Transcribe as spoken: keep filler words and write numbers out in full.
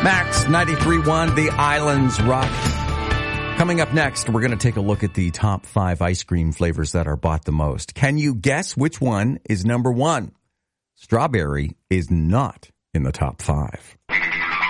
Max ninety-three point one, The Islands Rock. Coming up next, we're going to take a look at the top five ice cream flavors that are bought the most. Can you guess which one is number one? Strawberry is not in the top five.